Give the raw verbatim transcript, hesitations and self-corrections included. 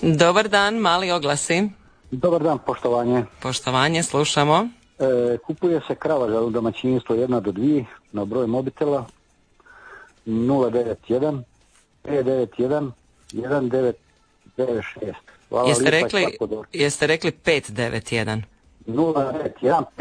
Dobar dan, mali oglasi. Dobar dan, poštovanje. Poštovanje, slušamo. E, kupuje se krava za domaćinstvo jedna do dvije na broj mobitela nula devet jedan pet devet jedan jedan devet devet šest. Hvala Jeste lijepa, rekli, jeste rekli pet devet jedan? nula devet jedan